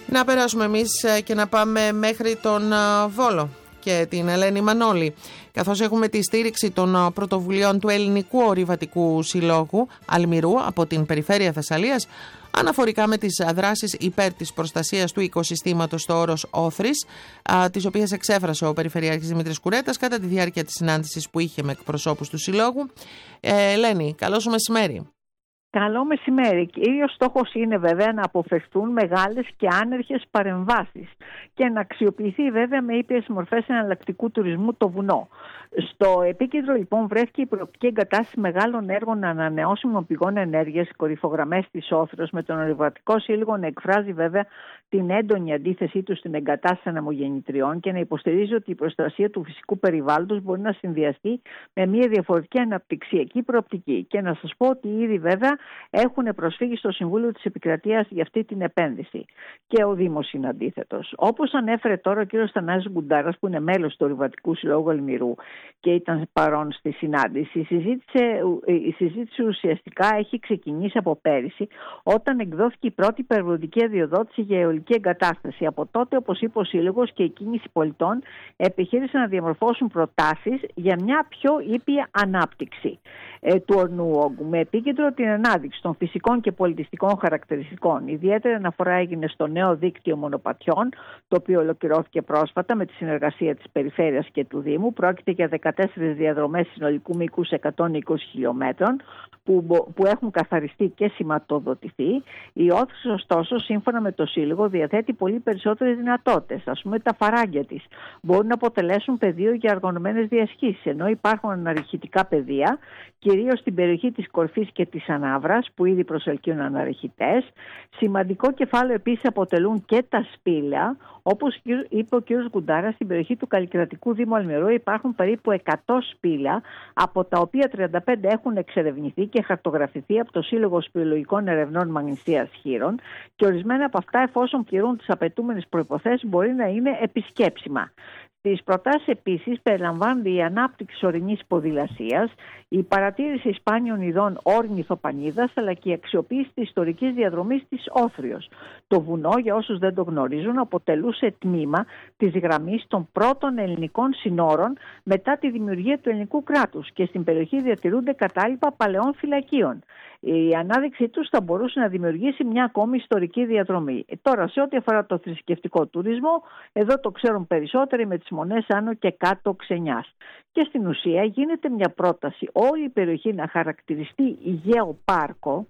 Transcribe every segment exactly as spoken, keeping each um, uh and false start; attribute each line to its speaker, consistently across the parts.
Speaker 1: Να περάσουμε εμείς και να πάμε μέχρι τον Βόλο και την Ελένη Μανώλη, καθώς έχουμε τη στήριξη των πρωτοβουλειών του Ελληνικού Ορειβατικού Συλλόγου Αλμυρού από την Περιφέρεια Θεσσαλίας αναφορικά με τις δράσεις υπέρ της προστασίας του οικοσυστήματος στο όρος Όθρης, τις οποίες εξέφρασε ο Περιφερειάρχης Δημήτρης Κουρέτας κατά τη διάρκεια της συνάντησης που είχε με εκπροσώπους του Συλλόγου. Ε, Ελένη, καλό σου μεσημέρι.
Speaker 2: Καλό μεσημέρι. Κύριος στόχος είναι βέβαια να αποφευθούν μεγάλες και άνερχες παρεμβάσεις και να αξιοποιηθεί βέβαια με ήπιες μορφές εναλλακτικού τουρισμού το βουνό. Στο επίκεντρο λοιπόν βρέθηκε η προοπτική εγκατάσταση μεγάλων έργων ανανεώσιμων πηγών ενέργειας, κορυφογραμμές της Όθρος, με τον Ορειβατικό Σύλλογο να εκφράζει βέβαια την έντονη αντίθεσή του στην εγκατάσταση ανεμογεννητριών και να υποστηρίζει ότι η προστασία του φυσικού περιβάλλοντος μπορεί να συνδυαστεί με μια διαφορετική αναπτυξιακή προοπτική. Και να σας πω ότι ήδη βέβαια έχουν προσφύγει στο Συμβούλιο της Επικρατείας για αυτή την επένδυση. Και ο Δήμος είναι αντίθετος. Όπως ανέφερε τώρα ο κ. Θανάσης Γκουντάρας, που είναι μέλος του Ορειβατικού Συλλόγου Αλμυρού και ήταν παρόν στη συνάντηση, η συζήτηση, η συζήτηση ουσιαστικά έχει ξεκινήσει από πέρυσι, όταν εκδόθηκε η πρώτη περιβαλλοντική αδειοδότηση για αιωλική εγκατάσταση. Από τότε, όπως είπε ο Σύλλογος και η κίνηση πολιτών, επιχείρησαν να διαμορφώσουν προτάσεις για μια πιο ήπια ανάπτυξη ε, του ορεινού όγκου, με επίκεντρο την ανάδειξη των φυσικών και πολιτιστικών χαρακτηριστικών. Ιδιαίτερη αναφορά έγινε στο νέο δίκτυο μονοπατιών, το οποίο ολοκληρώθηκε πρόσφατα με τη συνεργασία της Περιφέρειας και του Δήμου. Πρόκειται για δεκατέσσερις διαδρομές συνολικού μήκους εκατόν είκοσι χιλιόμετρων που, που έχουν καθαριστεί και σηματοδοτηθεί. Η Όθρης, ωστόσο, σύμφωνα με το Σύλλογο, διαθέτει πολύ περισσότερες δυνατότητες. Ας πούμε, τα φαράγγια της μπορούν να αποτελέσουν πεδίο για οργανωμένες διασχίσεις, ενώ υπάρχουν αναρριχητικά πεδία, κυρίως στην περιοχή της Κορφής και της Ανάβρας, που ήδη προσελκύουν αναρριχητές. Σημαντικό κεφάλαιο επίσης αποτελούν και τα σπήλαια. Όπως είπε ο κ. Γκουντάρας, στην περιοχή του Καλλικρατικού Δήμου Αλμυρού υπάρχουν περίπου εκατό σπήλαια, από τα οποία τριάντα πέντε έχουν εξερευνηθεί και χαρτογραφηθεί από το Σύλλογο Σπηλαιολογικών Ερευνών Μαγνησίας Χήρων, και ορισμένα από αυτά, εφόσον πληρούν τις απαιτούμενες προϋποθέσεις, μπορεί να είναι επισκέψιμα. Στις προτάσεις επίσης περιλαμβάνονται η ανάπτυξη ορεινής ποδηλασίας, η παρατήρηση σπάνιων ειδών όρνηθοπανίδας, αλλά και η αξιοποίηση της ιστορικής διαδρομής της Όθριος. Το βουνό, για όσους δεν το γνωρίζουν, αποτελούσε τμήμα της γραμμής των πρώτων ελληνικών συνόρων μετά τη δημιουργία του ελληνικού κράτους και στην περιοχή διατηρούνται κατάλοιπα παλαιών φυλακίων. Η ανάδειξή τους θα μπορούσε να δημιουργήσει μια ακόμη ιστορική διαδρομή. Τώρα, σε ό,τι αφορά το θρησκευτικό τουρισμό, εδώ το ξέρουν περισσότεροι με τις μονές άνω και κάτω Ξενιάς. Και στην ουσία γίνεται μια πρόταση όλη η περιοχή να χαρακτηριστεί γεωπάρκο.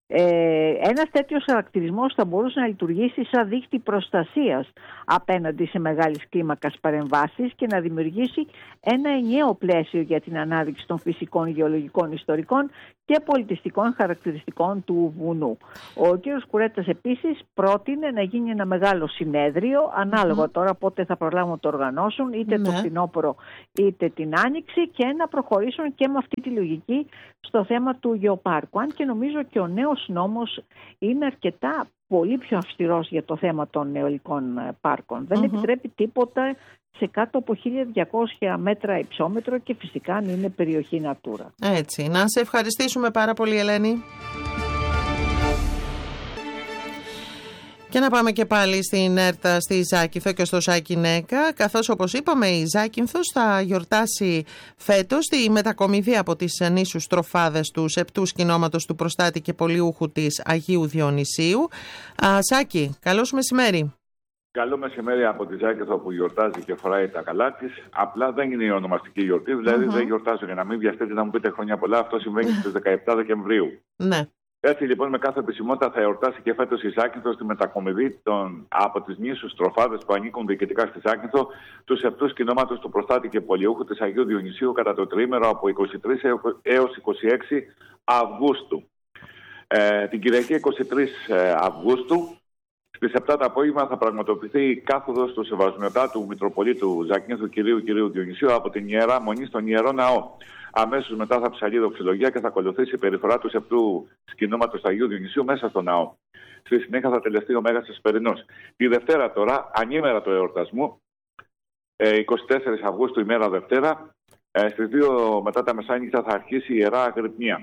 Speaker 2: Ε, ένας τέτοιος χαρακτηρισμός θα μπορούσε να λειτουργήσει σαν δίχτυ προστασίας απέναντι σε μεγάλης κλίμακας παρεμβάσεις και να δημιουργήσει ένα ενιαίο πλαίσιο για την ανάδειξη των φυσικών, γεωλογικών, ιστορικών και πολιτιστικών χαρακτηριστικών του βουνού. Ο κ. Κουρέτας επίσης πρότεινε να γίνει ένα μεγάλο συνέδριο, ανάλογα mm. τώρα πότε θα προλάβουν να το οργανώσουν, είτε mm. το φθινόπωρο είτε την άνοιξη, και να προχωρήσουν και με αυτή τη λογική στο θέμα του γεωπάρκου. Αν και νομίζω και ο νέος νόμος είναι αρκετά πολύ πιο αυστηρός για το θέμα των αιωλικών πάρκων. Δεν mm-hmm. επιτρέπει τίποτα σε κάτω από χίλια διακόσια μέτρα υψόμετρο και φυσικά αν είναι περιοχή Natura.
Speaker 1: Έτσι. Να σε ευχαριστήσουμε πάρα πολύ, Ελένη. Και να πάμε και πάλι στην Έρτα, στη Ζάκυνθο και στο Σάκη-Νέκα, καθώς, όπως είπαμε, η Ζάκυνθος θα γιορτάσει φέτος τη μετακομιδή από τις νήσους Στροφάδες του σεπτού σκηνώματος του προστάτη και πολιούχου της Αγίου Διονυσίου. Α, Σάκη, καλό σου μεσημέρι.
Speaker 3: Καλό μεσημέρι από τη Ζάκυνθο, που γιορτάζει και φοράει τα καλά της. Απλά δεν είναι η ονομαστική γιορτή, δηλαδή mm-hmm. δεν γιορτάζω για να μην βιαστείτε να μου πείτε χρόνια πολλά. Αυτό συμβαίνει στις δεκαεπτά Δεκεμβρίου.
Speaker 1: Ναι.
Speaker 3: Έτσι λοιπόν, με κάθε επισημότητα θα εορτάσει και φέτος η Ζάκυνθο τη μετακομιδή των, από τις νήσους Στροφάδες που ανήκουν διοικητικά στη Ζάκυνθο, του σεπτού σκηνώματος του προστάτη και πολιούχου της Αγίου Διονυσίου κατά το τριήμερο από είκοσι τρεις έως είκοσι έξι Αυγούστου. Ε, την Κυριακή είκοσι τρεις Αυγούστου στις επτά το απόγευμα θα πραγματοποιηθεί η κάθοδος του Σεβασμιωτά του Μητροπολίτου Ζακύνθου Κυρίου Κυρίου Διονυσίου από την Ιερά Μονή στον Ιερό Ναό. Αμέσως μετά θα ψαλεί δοξολογία και θα ακολουθήσει η περιφορά του σεπτού σκηνώματος του Αγίου Διονυσίου μέσα στο ναό. Στη συνέχεια θα τελεστεί ο Μέγας Εσπερινός. Τη Δευτέρα τώρα, ανήμερα του εορτασμού, είκοσι τέσσερις Αυγούστου, ημέρα Δευτέρα, στις δύο μετά τα μεσάνυχτα θα αρχίσει η Ιερά Αγρυπνία.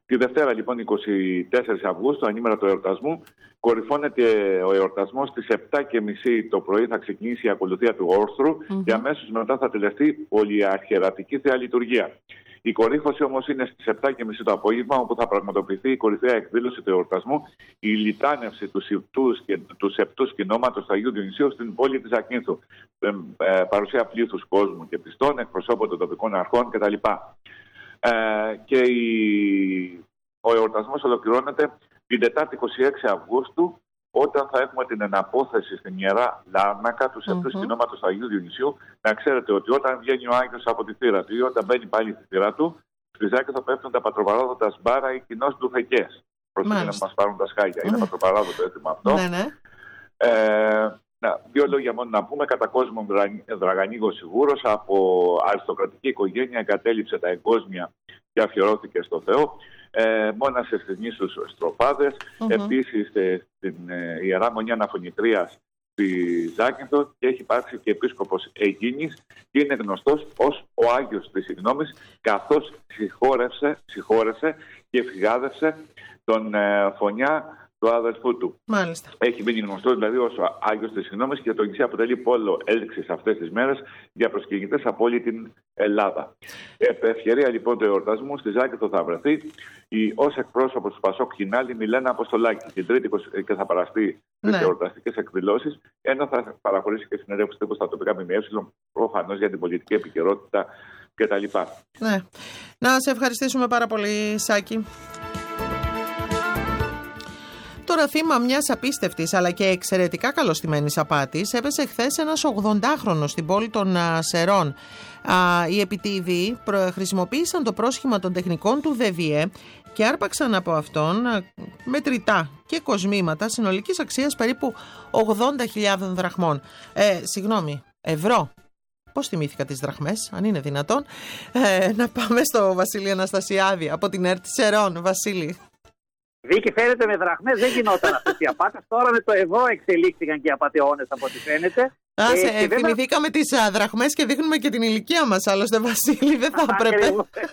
Speaker 3: Τη Δευτέρα, λοιπόν, εικοστή τέταρτη Αυγούστου, ανήμερα του εορτασμού, κορυφώνεται ο εορτασμός στις επτά και μισή το πρωί. Θα ξεκινήσει η ακολουθία του όρθρου mm-hmm. και αμέσως μετά θα τελεστεί πολυαρχιερατική Θεία Λειτουργία. Η κορύφωση όμως είναι στις επτά και μισή το απόγευμα, όπου θα πραγματοποιηθεί η κορυφαία εκδήλωση του εορτασμού, η λιτάνευση του, σεπτούς, του σεπτούς κοινόματος του Αγίου Διονυσίου στην πόλη της Ζακίνθου. Ε, ε, παρουσία πλήθους κόσμου και πιστών, εκπροσώπων των τοπικών αρχών κτλ. Ε, και η, ο εορτασμός ολοκληρώνεται την Τετάρτη εικοστή έκτη Αυγούστου, όταν θα έχουμε την εναπόθεση στην Ιερά Λάρνακα του σεπτούς mm-hmm. κοινόματος του Αγίου Διονυσίου. Να ξέρετε ότι όταν βγαίνει ο Άγιος από τη θύρα του ή όταν μπαίνει πάλι στη θύρα του, στη Ζάκη θα πέφτουν τα πατροπαράδοτα σμπάρα ή κοινώς ντουφεκές. Προσέχει να μας πάρουν τα σκάγια. Mm-hmm. Είναι πατροπαράδοτο έθιμα αυτό. Mm-hmm. Ε, να, δύο λόγια μόνο να πούμε. Κατά κόσμο Δραγανίγος Σιγούρος, από αριστοκρατική οικογένεια, εγκατέλειψε τα εγκόσμια και αφιερώθηκε στο Θεό. Ε, μόνασε στις νήσους Στροφάδες, mm-hmm. επίσης στην ε, Ιερά Μονή Αναφωνητρίας στη Ζάκυνθο, και έχει υπάρξει και επίσκοπος Αιγίνης και είναι γνωστός ως ο Άγιος της Συγγνώμης, καθώς συγχώρευσε, συγχώρεσε και φυγάδευσε τον ε, Φωνιά, του αδελφού του.
Speaker 1: Μάλιστα.
Speaker 3: Έχει μείνει γνωστό δηλαδή ως ο Άγιος της Συγγνώμης και το νησί αποτελεί πόλο έλξης αυτές τις μέρες για προσκυνητές από όλη την Ελλάδα. Επ' ευκαιρία λοιπόν του εορτασμού στη Ζάκυνθο θα βρεθεί η ως εκπρόσωπος του Πασόκ Κινάλη Μιλένα Αποστολάκη, την Τρίτη και θα παραστεί στις ναι. εορταστικές εκδηλώσεις, ενώ θα παραχωρήσει και συνέντευξη τύπου στα τοπικά ΜΜΕ, προφανώς για την πολιτική επικαιρότητα κτλ.
Speaker 1: Ναι. Να σε ευχαριστήσουμε πάρα πολύ, Σάκη. Τώρα, θύμα μιας απίστευτης αλλά και εξαιρετικά καλωστημένης απάτης, έπεσε χθες ένας ογδοντάχρονος στην πόλη των Σερών. Οι επιτίδιοι χρησιμοποίησαν το πρόσχημα των τεχνικών του ΔΕΒΙΕ και άρπαξαν από αυτόν μετρητά και κοσμήματα συνολικής αξίας περίπου ογδόντα χιλιάδες δραχμών. Ε, συγγνώμη, ευρώ. Πώς θυμήθηκα τις δραχμές, αν είναι δυνατόν. Ε, να πάμε στο Βασίλη Αναστασιάδη από την ΕΡΤ Σερών. Βασίλη.
Speaker 4: Βίκη, φαίνεται με δραχμές δεν γινόταν αυτές οι απάτες. Τώρα με το ευρώ εξελίχθηκαν και οι απατεώνες από ό,τι φαίνεται.
Speaker 1: Α, ε, ε, βέβαια... Θυμηθήκαμε τις α, δραχμές και δείχνουμε και την ηλικία μας. Άλλωστε, Βασίλη, δεν θα έπρεπε.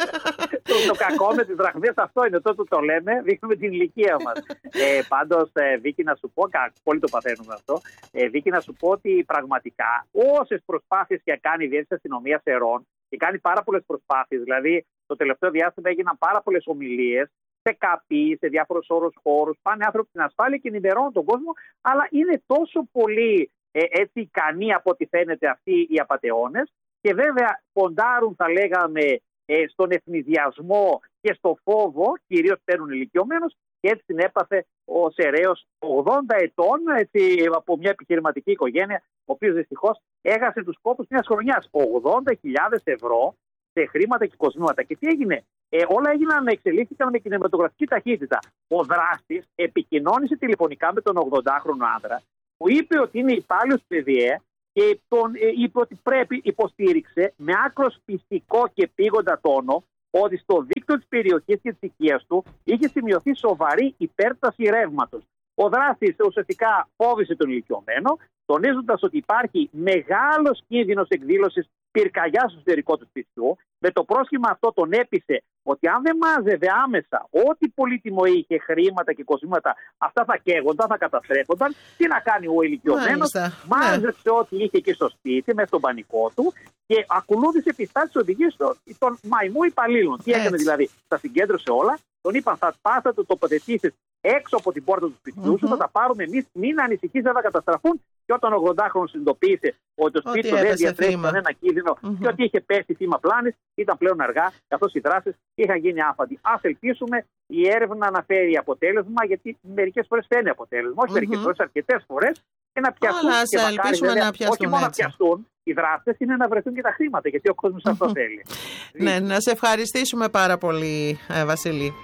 Speaker 4: το, το κακό με τις δραχμές αυτό είναι. Τότε το λέμε, δείχνουμε την ηλικία μας. ε, πάντως, ε, Βίκη, να σου πω, πολύ το παθαίνουμε αυτό. Ε, Βίκη, να σου πω ότι πραγματικά όσες προσπάθειες και κάνει η Διεύθυνση Αστυνομίας Σερών, και κάνει πάρα πολλές προσπάθειες. Δηλαδή, το τελευταίο διάστημα έγιναν πάρα πολλές ομιλίες σε ΚΑΠΗ, σε διάφορους όρους χώρους, πάνε άνθρωποι στην ασφάλεια και ενημερώνουν τον κόσμο, αλλά είναι τόσο πολύ ε, έτσι ικανοί από ό,τι φαίνεται αυτοί οι απατεώνες και βέβαια ποντάρουν, θα λέγαμε, ε, στον ευνηδιασμό και στο φόβο, κυρίως παίρνουν ηλικιωμένους, και έτσι την έπαθε ο Σεραίος ογδόντα ετών, έτσι, από μια επιχειρηματική οικογένεια, ο οποίος δυστυχώς έχασε τους κόπους μιας χρονιάς. ογδόντα χιλιάδες ευρώ σε χρήματα και κοσμήματα. Και τι έγινε? Ε, όλα έγιναν, εξελίχθηκαν με κινηματογραφική ταχύτητα. Ο δράστης επικοινώνησε τηλεφωνικά με τον ογδοντάχρονο άνδρα, που είπε ότι είναι υπάλληλος του ΠΕΔΙΕ και τον ε, είπε ότι πρέπει, υποστήριξε με άκρος πιστικό και πήγοντα τόνο ότι στο δίκτυο της περιοχής και της οικίας του είχε σημειωθεί σοβαρή υπέρταση ρεύματος. Ο δράστης ουσιαστικά φόβησε τον ηλικιωμένο, τονίζοντας ότι υπάρχει μεγάλος κίνδυνος εκδήλωσης πυρκαγιάς στο εσωτερικό του σπιτιού. Με το πρόσχημα αυτό τον έπεισε ότι αν δεν μάζευε άμεσα ό,τι πολύτιμο είχε, χρήματα και κοσμήματα, αυτά θα καίγονταν, θα καταστρέφονταν. Τι να κάνει ο ηλικιωμένος? Μάζεψε ναι. ό,τι είχε και στο σπίτι, μέσα στον πανικό του και ακολούθησε πιστά τις οδηγίες των μαϊμού υπαλλήλων. Τι έκανε δηλαδή? Τα συγκέντρωσε όλα. Τον είπαν, θα πας, θα το τοποθετήσεις έξω από την πόρτα του σπιτιού σου, mm-hmm. θα τα πάρουμε εμείς, μην ανησυχείς, δεν θα καταστραφούν. Και όταν ο ογδοντάχρονος συνειδητοποίησε ότι το σπίτι του δεν διατρέχει κανένα κίνδυνο mm-hmm. και ότι είχε πέσει θύμα πλάνης, ήταν πλέον αργά, καθώς οι δράσεις είχαν γίνει άφαντοι. Ας ελπίσουμε η έρευνα να φέρει αποτέλεσμα, γιατί μερικές φορές φέρνει αποτέλεσμα, όχι mm-hmm. μερικές φορές, αρκετές φορές, και να πιαστούν.
Speaker 1: Αλλά
Speaker 4: και μακάρι, βέβαια, να πιαστούν, όχι μόνο
Speaker 1: έτσι.
Speaker 4: να πιαστούν οι δράστες, είναι να βρεθούν και τα χρήματα, γιατί ο κόσμος αυτό θέλει.
Speaker 1: Ναι, να σε ευχαριστήσουμε πάρα πολύ, ε, Βασίλη.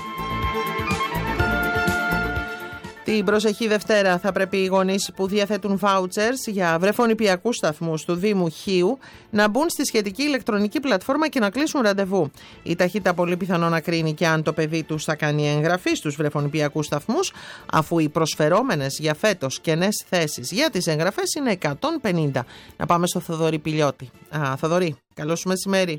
Speaker 1: Την προσεχή Δευτέρα θα πρέπει οι γονείς που διαθέτουν vouchers για βρεφονιπιακούς σταθμούς του Δήμου Χίου να μπουν στη σχετική ηλεκτρονική πλατφόρμα και να κλείσουν ραντεβού. Η ταχύτητα πολύ πιθανό να κρίνει και αν το παιδί τους θα κάνει εγγραφή στους βρεφονιπιακούς σταθμούς, αφού οι προσφερόμενες για φέτος κενές θέσεις για τις εγγραφές είναι εκατόν πενήντα. Να πάμε στο Θοδωρή Πηλιώτη. Α, Θοδωρή, καλό σου μεσημέρι.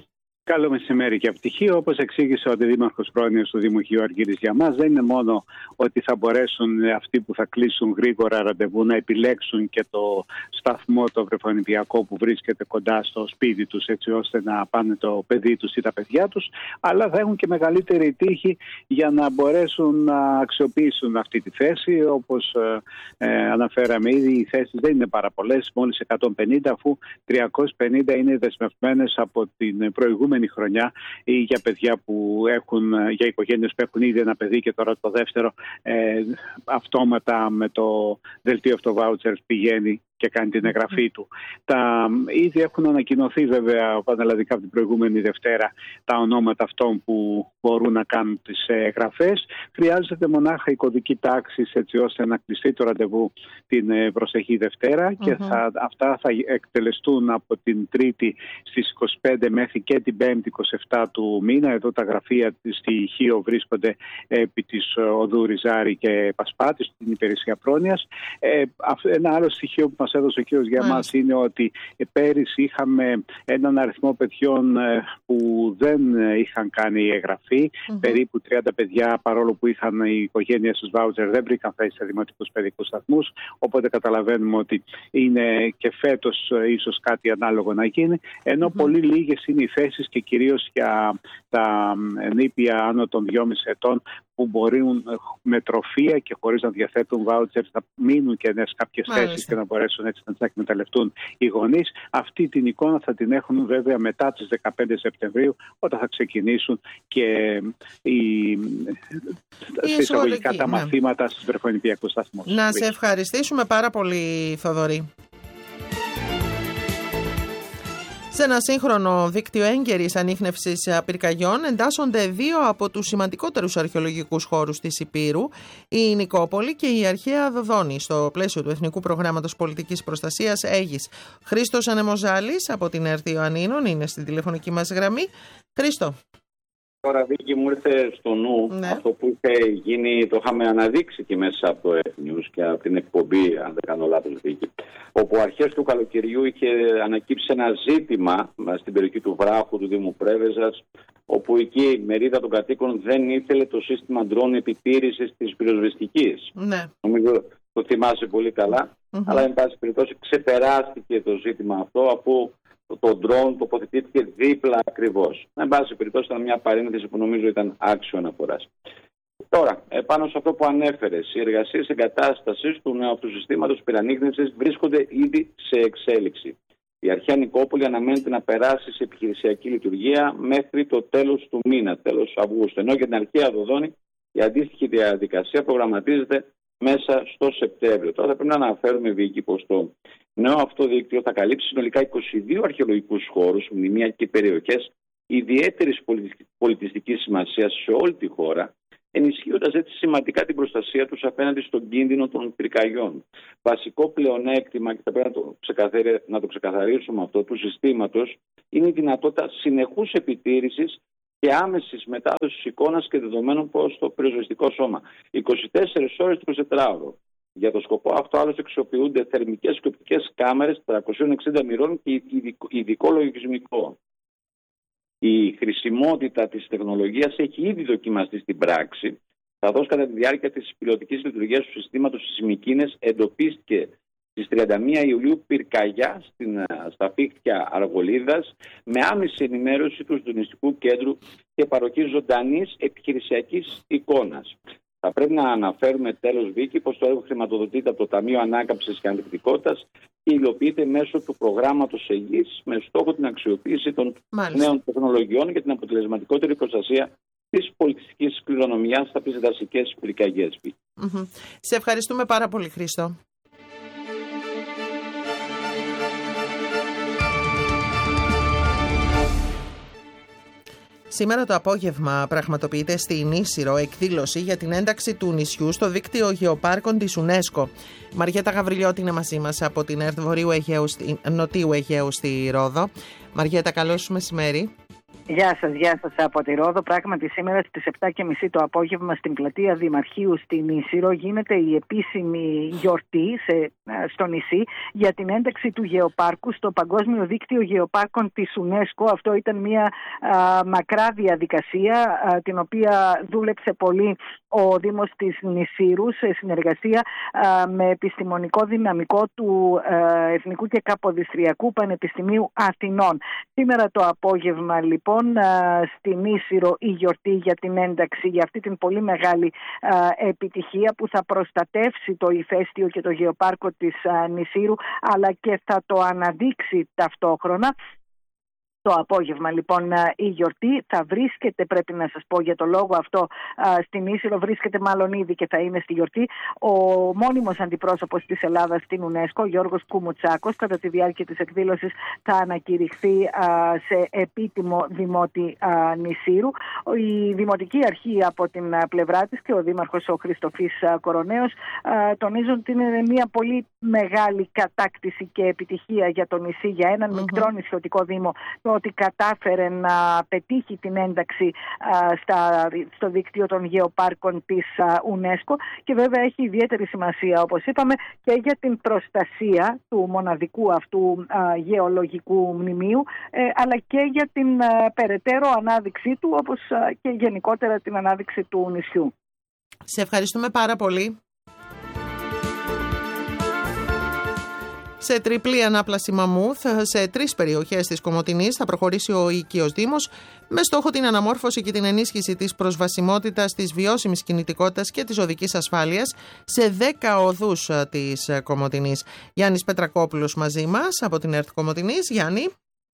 Speaker 5: Καλό μεσημέρι και ευτυχία. Όπως εξήγησε ο αντιδήμαρχος πρόνοιας του Δήμου Χίου Αργύρης, για μας δεν είναι μόνο ότι θα μπορέσουν αυτοί που θα κλείσουν γρήγορα ραντεβού να επιλέξουν και το σταθμό το βρεφονιπιακό που βρίσκεται κοντά στο σπίτι τους, έτσι ώστε να πάνε το παιδί τους ή τα παιδιά τους, αλλά θα έχουν και μεγαλύτερη τύχη για να μπορέσουν να αξιοποιήσουν αυτή τη θέση. Όπως ε, ε, αναφέραμε ήδη, οι θέσεις δεν είναι πάρα πολλές, μόλις εκατόν πενήντα, αφού τριακόσιες πενήντα είναι δεσμευμένες από την προηγούμενη χρονιά ή για παιδιά που έχουν, για οικογένειες που έχουν ήδη ένα παιδί και τώρα το δεύτερο ε, αυτόματα με το δελτίο αυτοβάουτσερ πηγαίνει και κάνει την εγγραφή του. Τα, ήδη έχουν ανακοινωθεί βέβαια πανελλαδικά από την προηγούμενη Δευτέρα τα ονόματα αυτών που μπορούν να κάνουν τις εγγραφές. Χρειάζεται μονάχα η κωδική τάξη έτσι ώστε να κλειστεί το ραντεβού την προσεχή Δευτέρα mm-hmm. και θα, αυτά θα εκτελεστούν από την Τρίτη στις είκοσι πέντε μέχρι και την Πέμπτη είκοσι επτά του μήνα. Εδώ τα γραφεία στη Χίο βρίσκονται επί της οδού Ριζάρη και Πασπάτη στην υπηρεσία πρόνοιας. Ε, ένα άλλο στοιχείο που μας έδωσε ο κύριος για μας είναι ότι πέρυσι είχαμε έναν αριθμό παιδιών που δεν είχαν κάνει εγγραφή. Mm-hmm. Περίπου τριάντα παιδιά, παρόλο που είχαν οι οικογένειες τους βάουτσερ, δεν βρήκαν θέση σε δημοτικούς παιδικούς σταθμούς. Οπότε καταλαβαίνουμε ότι είναι και φέτος ίσως κάτι ανάλογο να γίνει. Ενώ mm-hmm. πολύ λίγες είναι οι θέσεις και κυρίως για τα νήπια άνω των δυόμισι ετών, που μπορούν με τροφία και χωρίς να διαθέτουν βάουτσερ να μείνουν και σε κάποιες θέσεις και να μπορέσουν έτσι να τις εκμεταλλευτούν οι γονείς. Αυτή την εικόνα θα την έχουν βέβαια μετά τις δεκαπέντε Σεπτεμβρίου, όταν θα ξεκινήσουν και οι, οι εισαγωγικά τα ναι. μαθήματα στις βρεφονιπιακούς σταθμούς.
Speaker 1: Να σε ευχαριστήσουμε πάρα πολύ, Θοδωρή. Σε ένα σύγχρονο δίκτυο έγκαιρης ανίχνευσης πυρκαγιών εντάσσονται δύο από τους σημαντικότερους αρχαιολογικούς χώρους της Ηπείρου, η Νικόπολη και η αρχαία Δοδόνη, στο πλαίσιο του Εθνικού Προγράμματος Πολιτικής Προστασίας Αίγης. Χρήστος Ανεμοζάλης από την ΕΡΤ Ιωαννίνων είναι στην τηλεφωνική μας γραμμή. Χρήστο.
Speaker 6: Τώρα, Βίκη, μου ήρθε στο νου ναι. αυτό που είχε γίνει, το είχαμε αναδείξει και μέσα από το F-News και από την εκπομπή, αν δεν κάνω λάθος, Βίκη, όπου αρχές του καλοκαιριού είχε ανακύψει ένα ζήτημα στην περιοχή του Βράχου, του Δήμου Πρέβεζας, όπου εκεί η μερίδα των κατοίκων δεν ήθελε το σύστημα ντρόν επιτήρησης της πυροσβεστικής. Ναι. Νομίζω το θυμάσαι πολύ καλά, mm-hmm. αλλά εν πάση περιπτώσει ξεπεράστηκε το ζήτημα αυτό, αφού το drone τοποθετήθηκε δίπλα ακριβώς. Εν πάση περιπτώσει ήταν μια παρένθεση που νομίζω ήταν άξιο αναφοράς. Τώρα, επάνω σε αυτό που ανέφερες, οι εργασίες εγκατάστασης του νέου αυτού συστήματος πυρανίχνευσης βρίσκονται ήδη σε εξέλιξη. Η αρχαία Νικόπολη αναμένεται να περάσει σε επιχειρησιακή λειτουργία μέχρι το τέλος του μήνα, τέλος Αυγούστου. Ενώ για την αρχαία Δοδόνη η αντίστοιχη διαδικασία προγραμματίζεται μέσα στο Σεπτέμβριο. Τώρα θα πρέπει να αναφέρουμε, Βίκη, πως το νέο αυτό δίκτυο θα καλύψει συνολικά είκοσι δύο αρχαιολογικούς χώρους, μνημεία και περιοχές ιδιαίτερης πολιτιστικής σημασίας σε όλη τη χώρα, ενισχύοντας έτσι σημαντικά την προστασία τους απέναντι στον κίνδυνο των πυρκαγιών. Βασικό πλεονέκτημα, και θα πρέπει να το, να το ξεκαθαρίσουμε αυτό, του συστήματος είναι η δυνατότητα συνεχούς επιτήρησης και άμεσης μετάδοσης εικόνας και δεδομένων προς το πυροσβεστικό σώμα. είκοσι τέσσερις ώρες το εικοσιτετράωρο. Για το σκοπό αυτό άλλωστε αξιοποιούνται θερμικές και οπτικές κάμερες τριακόσιων εξήντα μοιρών και ειδικό λογισμικό. Η χρησιμότητα της τεχνολογίας έχει ήδη δοκιμαστεί στην πράξη, καθώς κατά τη διάρκεια της πιλωτικής λειτουργίας του συστήματος στις Μυκήνες εντοπίστηκε στις τριάντα μία Ιουλίου πυρκαγιά στην, στα πίχτια Αργολίδας, με άμεση ενημέρωση του Συντονιστικού Κέντρου και παροχή ζωντανής επιχειρησιακής εικόνας. Θα πρέπει να αναφέρουμε τέλος, Βίκη, πως το έργο χρηματοδοτείται από το Ταμείο Ανάκαμψης και Αντικτικότητας και υλοποιείται μέσω του προγράμματος Αιγής με στόχο την αξιοποίηση των Μάλιστα. νέων τεχνολογιών για την αποτελεσματικότερη προστασία της πολιτιστικής κληρονομιάς από τις δασικές πυρκαγιές.
Speaker 1: Mm-hmm. Σε ευχαριστούμε πάρα πολύ, Χρήστο. Σήμερα το απόγευμα πραγματοποιείται στην Ίσυρο εκδήλωση για την ένταξη του νησιού στο δίκτυο γεωπάρκων της UNESCO. Η Μαριέτα Γαβριλιώτη είναι μαζί μας από την ΕΡΤ Βορείου Αιγαίου, Νοτίου Αιγαίου στη Ρόδο. Μαριέτα, καλό σου μεσημέρι.
Speaker 2: Γεια σας, γεια σας από τη Ρόδο. Πράγματι σήμερα στις επτά και μισή το απόγευμα στην πλατεία Δημαρχείου στην Ίσυρο γίνεται η επίσημη γιορτή σε, στο νησί για την ένταξη του Γεωπάρκου στο Παγκόσμιο Δίκτυο Γεωπάρκων της UNESCO. Αυτό ήταν μια α, μακρά διαδικασία α, την οποία δούλεψε πολύ ο Δήμος της Νησύρου σε συνεργασία α, με επιστημονικό δυναμικό του α, Εθνικού και Καποδιστριακού Πανεπιστημίου Αθηνών. Σήμερα το απόγευμα λοιπόν στην Ίσυρο η γιορτή για την ένταξη, για αυτή την πολύ μεγάλη α, επιτυχία που θα προστατεύσει το ηφαίστειο και το γεωπάρκο της α, Νησύρου, αλλά και θα το αναδείξει ταυτόχρονα. Το απόγευμα λοιπόν η γιορτή θα βρίσκεται, πρέπει να σας πω για το λόγο αυτό, στην Ίσυρο, βρίσκεται μάλλον ήδη και θα είναι στη γιορτή ο μόνιμος αντιπρόσωπος της Ελλάδας στην UNESCO, Γιώργος Κουμουτσάκος. Κατά τη διάρκεια της εκδήλωσης θα ανακηρυχθεί σε επίτιμο δημότη Νησύρου. Η Δημοτική Αρχή από την πλευρά της και ο Δήμαρχος ο Χριστοφής Κοροναίος τονίζουν ότι είναι μια πολύ μεγάλη κατάκτηση και επιτυχία για το νησί, για έναν mm-hmm. μικρό νησιωτικό δήμο, ότι κατάφερε να πετύχει την ένταξη α, στα, στο δίκτυο των γεωπάρκων της α, UNESCO, και βέβαια έχει ιδιαίτερη σημασία, όπως είπαμε, και για την προστασία του μοναδικού αυτού α, γεωλογικού μνημείου, ε, αλλά και για την α, περαιτέρω ανάδειξή του, όπως α, και γενικότερα την ανάδειξη του νησιού.
Speaker 1: Σε ευχαριστούμε πάρα πολύ. Σε τριπλή ανάπλαση μαμούθ σε τρεις περιοχές της Κομοτηνής θα προχωρήσει ο οικείος Δήμος με στόχο την αναμόρφωση και την ενίσχυση της προσβασιμότητας, της βιώσιμης κινητικότητας και της οδικής ασφάλειας σε δέκα οδούς της Κομοτηνής. Γιάννης Πετρακόπουλος μαζί μας από την ΕΡΤ Κομοτηνής. Γιάννη.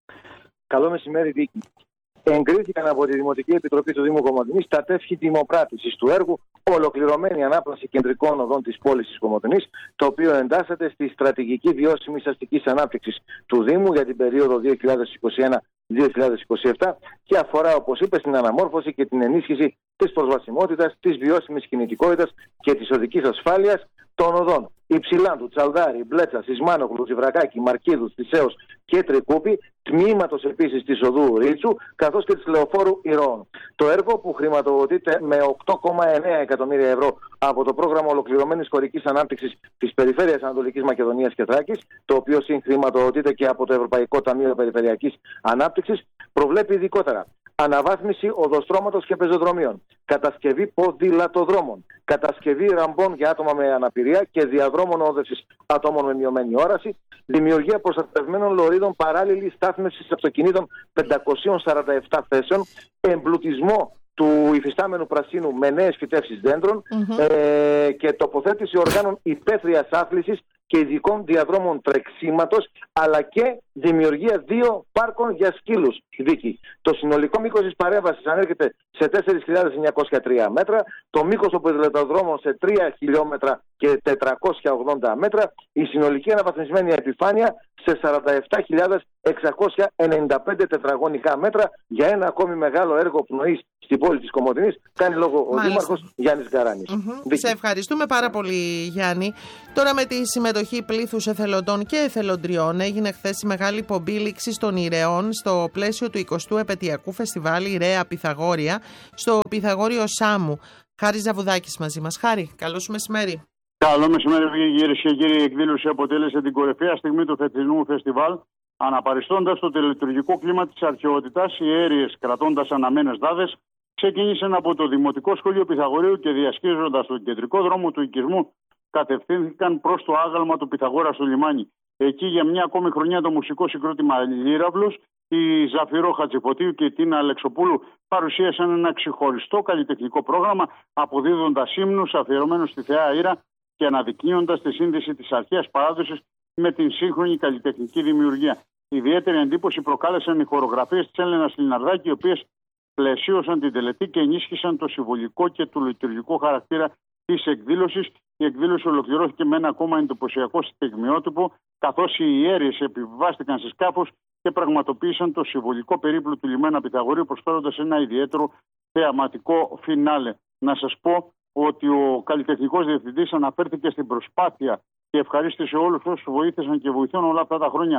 Speaker 7: Καλό μεσημέρι, Βίκη. Εγκρίθηκαν από τη Δημοτική Επιτροπή του Δήμου Κομοτηνής τα τεύχη δημοπράτησης του έργου Ολοκληρωμένη Ανάπλαση Κεντρικών Οδών της πόλης της Κομοτηνής, το οποίο εντάσσεται στη Στρατηγική Βιώσιμης Αστικής Ανάπτυξης του Δήμου για την περίοδο δύο χιλιάδες είκοσι ένα με δύο χιλιάδες είκοσι επτά και αφορά, όπως είπε, στην αναμόρφωση και την ενίσχυση της προσβασιμότητας, της βιώσιμης κινητικότητας και της οδικής ασφάλειας των οδών Υψηλάντου, Τσαλδάρη, Μπλέτσα, Σισμάνογλου, Ζιβρακάκη, Μαρκίδου, Θησέως και Τρικούπη, τμήματος επίσης της οδού Ρίτσου, καθώς και της Λεωφόρου Ηρώων. Το έργο, που χρηματοδοτείται με οκτώ κόμμα εννέα εκατομμύρια ευρώ από το πρόγραμμα Ολοκληρωμένης Χωρικής Ανάπτυξης της Περιφέρειας Ανατολικής Μακεδονίας και Θράκης, το οποίο συγχρηματοδοτείται και από το Ευρωπαϊκό Ταμείο Περιφερειακής Ανάπτυξης, προβλέπει ειδικότερα αναβάθμιση οδοστρώματος και πεζοδρομίων, κατασκευή ποδηλατοδρόμων, κατασκευή ραμπών για άτομα με αναπηρία και διαδρόμων όδευσης ατόμων με μειωμένη όραση, δημιουργία προστατευμένων λωρίδων παράλληλης στάθμευσης αυτοκινήτων πεντακόσιες σαράντα επτά θέσεων, εμπλουτισμό του υφιστάμενου πρασίνου με νέες φυτεύσεις δέντρων mm-hmm. ε, και τοποθέτηση οργάνων υπαίθριας άθλησης και ειδικών διαδρόμων τρεξίματος, αλλά και δημιουργία δύο πάρκων για σκύλους. Δίκη. Το συνολικό μήκος της παρέμβασης ανέρχεται σε τέσσερις χιλιάδες εννιακόσια τρία μέτρα, το μήκος των ποδηλατοδρόμων σε τρία χιλιόμετρα και τετρακόσια ογδόντα μέτρα, η συνολική αναβαθμισμένη επιφάνεια σε σαράντα επτά χιλιάδες εξακόσια ενενήντα πέντε τετραγωνικά μέτρα, για ένα ακόμη μεγάλο έργο πνοής στην πόλη της Κομοτηνής. Κάνει λόγο ο Μάλιστα. Δήμαρχος Γιάννης Γκαράνης.
Speaker 1: Mm-hmm. Σε ευχαριστούμε πάρα πολύ, Γιάννη. Τώρα, με τη συμμετοχή πλήθους εθελοντών και εθελοντριών, έγινε χθες η μεγάλη πομπή λήξης των Ιρεών στο πλαίσιο του εικοστού επαιτειακού φεστιβάλ Ιρέα Πυθαγόρια στο Πυθαγόριο Σάμου. Χάρης Ζαβουδάκης μαζί μας. Χάρη, καλό σου μεσημέρι.
Speaker 8: Καλό μεσημέρι, κυρίες και κύριοι. Η εκδήλωση αποτέλεσε την κορυφαία στιγμή του φετινού φεστιβάλ, αναπαριστώντας το τελετουργικό κλίμα της αρχαιότητας. Οι αίριες, κρατώντας αναμένες δάδες, ξεκίνησαν από το Δημοτικό Σχολείο Πυθαγορείου και, διασχίζοντας τον κεντρικό δρόμο του οικισμού, κατευθύνθηκαν προς το άγαλμα του Πυθαγόρα στο λιμάνι. Εκεί, για μια ακόμη χρονιά, το μουσικό συγκρότημα Λύραυλος, η Ζαφυρό Χατζηφωτίου και η Τίνα Αλεξοπούλου παρουσίασαν ένα ξεχωριστό καλλιτεχνικό πρόγραμμα, αποδίδοντας ύμνους αφιερωμένους στη Θεά Ήρα και αναδεικνύοντας τη σύνδεση της αρχαίας παράδοσης με την σύγχρονη καλλιτεχνική δημιουργία. Ιδιαίτερη εντύπωση προκάλεσαν οι χορογραφίες της Έλενας Λιναρδάκη, οι οποίες πλαισίωσαν την τελετή και ενίσχυσαν το συμβολικό και το λειτουργικό χαρακτήρα της εκδήλωσης. Η εκδήλωση ολοκληρώθηκε με ένα ακόμα εντυπωσιακό στιγμιότυπο, καθώς οι ιέρειες επιβιβάστηκαν σε σκάφος και πραγματοποίησαν το συμβολικό περίπλου του λιμένα Πυθαγορείου, προσφέροντας ένα ιδιαίτερο θεαματικό φινάλε. Να σας πω ότι ο καλλιτεχνικός διευθυντής αναφέρθηκε στην προσπάθεια και ευχαρίστησε όλους όσους βοήθησαν και βοηθούν όλα αυτά τα χρόνια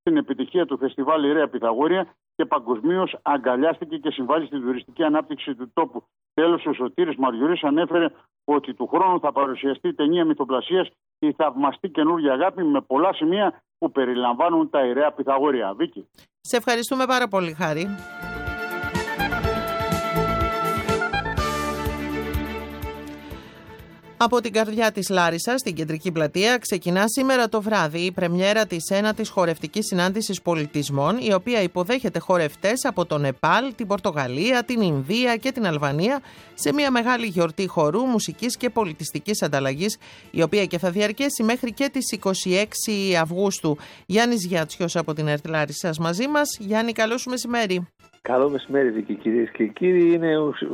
Speaker 8: στην επιτυχία του φεστιβάλ Ιερέα Πυθαγόρια και παγκοσμίως αγκαλιάστηκε και συμβάλλει στην τουριστική ανάπτυξη του τόπου. Τέλος, ο Σωτήρης Μαριουρής ανέφερε ότι του χρόνου θα παρουσιαστεί ταινία μυθοπλασίας «Η θαυμαστή καινούργια αγάπη» με πολλά σημεία που περιλαμβάνουν τα Ιερέα Πυθαγόρια. Βίκη.
Speaker 1: Σε ευχαριστούμε πάρα πολύ, Χάρη. Από την καρδιά της Λάρισσας, στην Κεντρική Πλατεία, ξεκινά σήμερα το βράδυ η πρεμιέρα της ένατης χορευτικής συνάντησης πολιτισμών, η οποία υποδέχεται χορευτές από το Νεπάλ, την Πορτογαλία, την Ινδία και την Αλβανία σε μια μεγάλη γιορτή χορού, μουσικής και πολιτιστικής ανταλλαγής, η οποία και θα διαρκέσει μέχρι και τις είκοσι έξι Αυγούστου. Γιάννης Γιάτσιος από την ΕΡΤ Λάρισσας μαζί μας. Γιάννη, καλό σου μεσημέρι.
Speaker 9: Καλό μεσημέρι, Βίκη, κυρίες και κύριοι. Είναι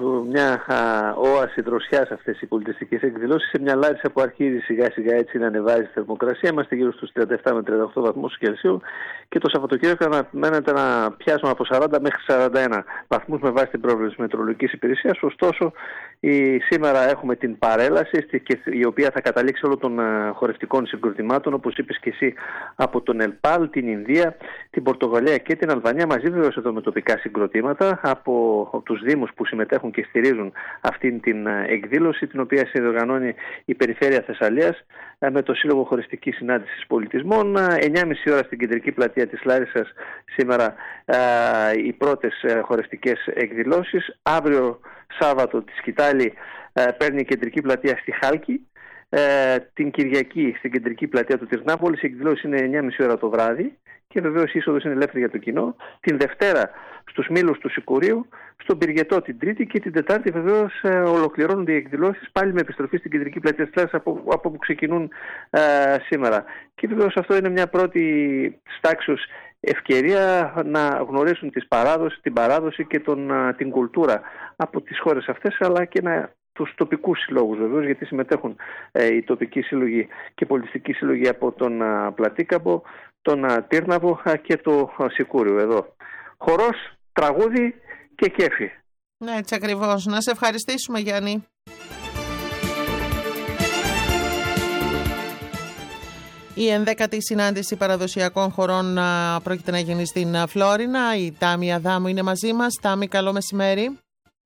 Speaker 9: μια όαση δροσιάς αυτές οι πολιτιστικές εκδηλώσεις σε μια Λάρισα που αρχίζει σιγά σιγά έτσι να ανεβάζει τη θερμοκρασία. Είμαστε γύρω στους τριάντα επτά με τριάντα οκτώ βαθμούς Κελσίου και το Σαββατοκύριακο αναμένεται να πιάσουμε από σαράντα μέχρι σαράντα ένα βαθμούς με βάση την πρόβλεψη μετεωρολογικής υπηρεσίας. Ωστόσο, η, σήμερα έχουμε την παρέλαση η οποία θα καταλήξει όλων των χορευτικών συγκροτημάτων, όπως είπες και εσύ, από τον Νεπάλ, την Ινδία, την Πορτογαλία και την Αλβανία, μαζί βεβαίως εδώ με τοπικά συγκροτήματα από τους Δήμους που συμμετέχουν και στηρίζουν αυτήν την εκδήλωση, την οποία συνδιοργανώνει η Περιφέρεια Θεσσαλίας με το Σύλλογο Χωριστικής Συνάντησης Πολιτισμών. εννιά και μισή ώρα στην Κεντρική Πλατεία της Λάρισσας σήμερα οι πρώτες χωριστικές εκδηλώσεις. Αύριο Σάββατο τη σκητάλη παίρνει η Κεντρική Πλατεία στη Χάλκη. Ε, την Κυριακή στην Κεντρική Πλατεία του Τυρνάπολης η εκδηλώση είναι εννιά και μισή ώρα το βράδυ και βεβαίως η είσοδος είναι ελεύθερη για το κοινό. Την Δευτέρα στους Μήλους του Σικουρίου, στον Πυργετό την Τρίτη και την Τετάρτη βεβαίως ε, ολοκληρώνονται οι εκδηλώσεις πάλι με επιστροφή στην Κεντρική Πλατεία της Λάρισσας από, από που ξεκινούν ε, σήμερα. Και βεβαίως αυτό είναι μια πρώτη στάξεως ευκαιρία να γνωρίσουν τις παράδοση, την παράδοση και τον, την κουλτούρα από τις χώρες αυτές, αλλά και να τους τοπικούς συλλόγους βεβαίως, γιατί συμμετέχουν ε, οι τοπικοί σύλλογοι και πολιτιστικοί σύλλογοι από τον α, Πλατήκαμπο, τον α, Τύρναβο α, και το α, Σικούριο εδώ. Χορός, τραγούδι και κέφι.
Speaker 1: Ναι, έτσι ακριβώς. Να σε ευχαριστήσουμε, Γιάννη. Η ενδέκατη συνάντηση παραδοσιακών χωρών α, πρόκειται να γίνει στην α, Φλόρινα. Η Τάμι Αδάμου είναι μαζί μας. Τάμι, καλό μεσημέρι.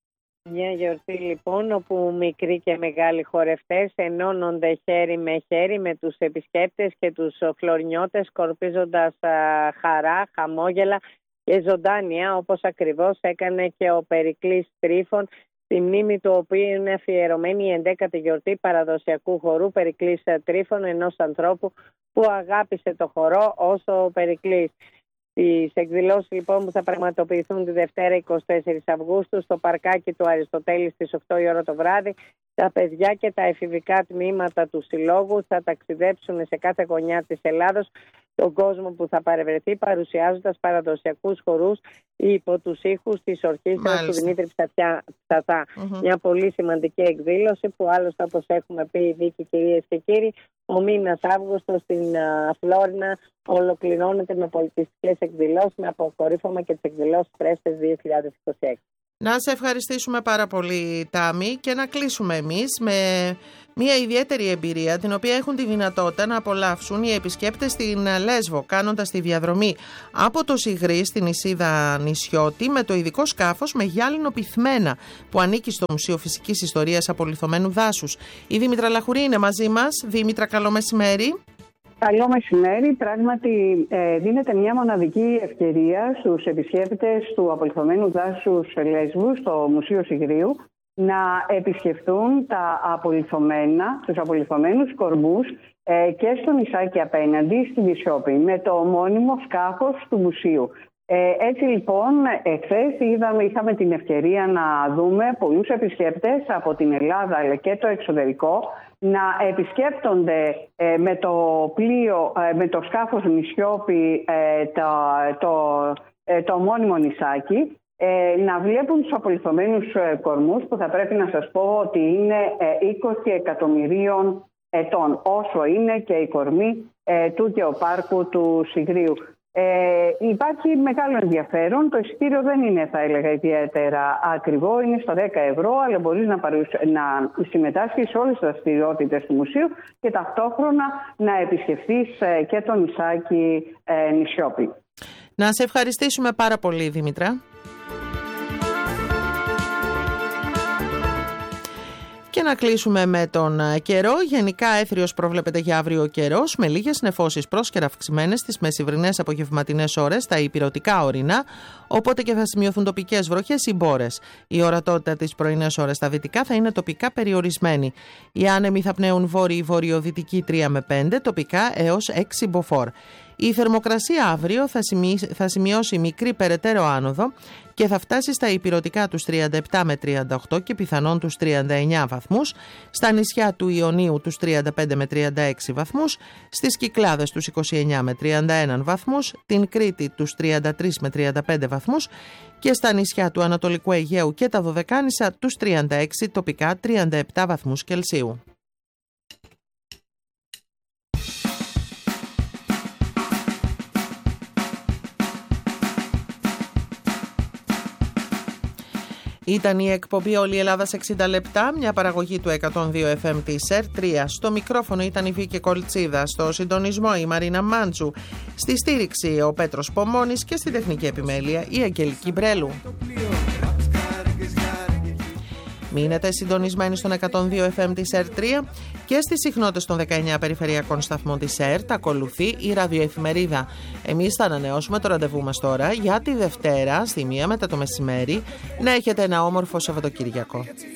Speaker 10: Μια γιορτή λοιπόν όπου μικροί και μεγάλοι χορευτές ενώνονται χέρι με χέρι με τους επισκέπτες και τους φλωρινιώτες, σκορπίζοντας α, χαρά, χαμόγελα και ζωντάνια, όπως ακριβώς έκανε και ο Περικλής Τρίφων, στη μνήμη του οποίου είναι αφιερωμένη η ενδέκατη γιορτή παραδοσιακού χορού Περικλής Τρίφων, ενός ανθρώπου που αγάπησε το χορό όσο ο Περικλής. Τις εκδηλώσεις λοιπόν που θα πραγματοποιηθούν τη Δευτέρα εικοστή τέταρτη Αυγούστου στο παρκάκι του Αριστοτέλη στις οκτώ η ώρα το βράδυ, τα παιδιά και τα εφηβικά τμήματα του Συλλόγου θα ταξιδέψουν σε κάθε γωνιά της Ελλάδος, τον κόσμο που θα παρευρεθεί παρουσιάζοντας παραδοσιακούς χορούς υπό τους ήχους της ορχήστρας του Δημήτρη Ψαθιά. Mm-hmm. Μια πολύ σημαντική εκδήλωση που άλλωστε, όπως έχουμε πει, Βίκη, κυρίες και κύριοι, ο μήνας Αύγουστος στην uh, Φλόρινα ολοκληρώνεται με πολιτιστικές εκδηλώσεις, με αποκορύφωμα και τις εκδηλώσεις Πρέστες δύο χιλιάδες είκοσι έξι.
Speaker 1: Να σε ευχαριστήσουμε πάρα πολύ, Τάμι, και να κλείσουμε εμείς με μια ιδιαίτερη εμπειρία την οποία έχουν τη δυνατότητα να απολαύσουν οι επισκέπτες στην Λέσβο, κάνοντας τη διαδρομή από το Σιγρή στην Ισίδα Νησιώτη με το ειδικό σκάφος με γυάλινο πυθμένα που ανήκει στο Μουσείο Φυσικής Ιστορίας Απολιθωμένου Δάσους. Η Δήμητρα Λαχουρή είναι μαζί μας. Δήμητρα, καλό μεσημέρι.
Speaker 11: Καλό μεσημέρι. Πράγματι ε, δίνεται μια μοναδική ευκαιρία στους επισκέπτες του Απολιθωμένου Δάσους Λέσβου στο Μουσείο Σιγρίου να επισκεφτούν τα απολιθωμένα, τους απολιθωμένους κορμούς ε, και στο νησάκι απέναντι στη Βυσσόπη με το ομώνυμο σκάφος του μουσείου. Ε, έτσι λοιπόν, εχθές είδαμε, είχαμε την ευκαιρία να δούμε πολλούς επισκέπτες από την Ελλάδα αλλά και το εξωτερικό να επισκέπτονται ε, με το πλοίο, ε, με το σκάφος Νησιώπη ε, το, το, ε, το ομώνυμο νησάκι, ε, να βλέπουν τους απολιθωμένους ε, κορμούς που θα πρέπει να σας πω ότι είναι ε, είκοσι εκατομμυρίων ετών, όσο είναι και η κορμή ε, του γεωπάρκου του Σιγρίου. Ε, υπάρχει μεγάλο ενδιαφέρον. Το εισιτήριο δεν είναι, θα έλεγα, ιδιαίτερα ακριβό. Είναι στα δέκα ευρώ, αλλά μπορείς να, παρουσ... να συμμετάσχεις σε όλες τις δραστηριότητες του μουσείου και ταυτόχρονα να επισκεφθείς και το νησάκι ε, Νησιώπη.
Speaker 1: Να σε ευχαριστήσουμε πάρα πολύ, Δήμητρα. Και να κλείσουμε με τον καιρό. Γενικά έθριος προβλέπεται για αύριο καιρός, με λίγες νεφώσεις πρόσκαιρα αυξημένες στις μεσημβρινές απογευματινές ώρες στα ηπειρωτικά ορεινά, οπότε και θα σημειωθούν τοπικές βροχές ή μπόρες. Η ορατότητα τις πρωινές ώρες στα δυτικά θα είναι τοπικά περιορισμένη. Οι άνεμοι θα πνέουν βόρειο-βορειοδυτική τρία με πέντε, τοπικά έως έξι μποφόρ. Η θερμοκρασία αύριο θα, σημει... θα σημειώσει μικρή περαιτέρω άνοδο και θα φτάσει στα ηπειρωτικά τους τριάντα επτά με τριάντα οκτώ και πιθανόν τους τριάντα εννέα βαθμούς, στα νησιά του Ιωνίου τους τριάντα πέντε με τριάντα έξι βαθμούς, στις Κυκλάδες τους είκοσι εννέα με τριάντα ένα βαθμούς, την Κρήτη τους τριάντα τρία με τριάντα πέντε βαθμούς και στα νησιά του Ανατολικού Αιγαίου και τα Δωδεκάνησα τους τριάντα έξι, τοπικά τριάντα επτά βαθμούς Κελσίου. Ήταν η εκπομπή «Όλη η Ελλάδα σε εξήντα λεπτά», μια παραγωγή του εκατόν δύο εφ εμ της ΕΡ τρία. Στο μικρόφωνο ήταν η Βίκη Κολτσίδα, στο συντονισμό η Μαρίνα Μάντσου, στη στήριξη ο Πέτρος Πομώνης και στη τεχνική επιμέλεια η Αγγελική Μπρέλου. Μείνετε συντονισμένοι στον εκατόν δύο εφ εμ της ΕΡ τρία και στις συχνότητες των δεκαεννέα περιφερειακών σταθμών της ΕΡ τα ακολουθεί η ραδιοεφημερίδα. Εμείς θα ανανεώσουμε το ραντεβού μας τώρα για τη Δευτέρα στη μία μετά το μεσημέρι. Να έχετε ένα όμορφο Σαββατοκύριακο.